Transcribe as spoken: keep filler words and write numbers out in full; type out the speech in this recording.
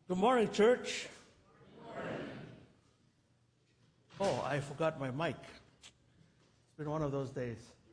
Good morning, church. Good morning. Oh, I forgot my mic. It's been one of those days.